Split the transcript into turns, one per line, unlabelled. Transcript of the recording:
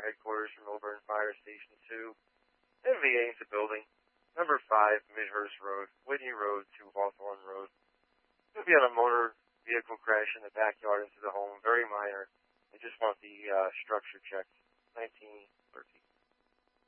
headquarters from Milburn Fire Station 2. NVA into building. Number 5, Midhurst Road, Whitney Road to Hawthorne Road. Could be on a motor vehicle crash in the backyard into the home, very minor. I just want the structure checked. 1913.